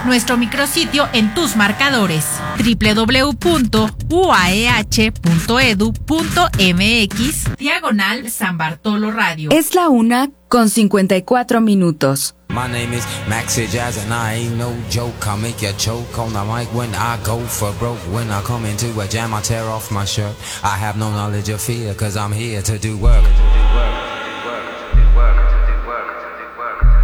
nuestro micrositio en tus marcadores www.uaeh.edu.mx/San Bartolo Radio. Es la 1:54. My name is Maxi Jazz and I ain't no joke. I make you choke on the mic when I go for broke. When I come into a jam I tear off my shirt. I have no knowledge of fear cause I'm here to do work.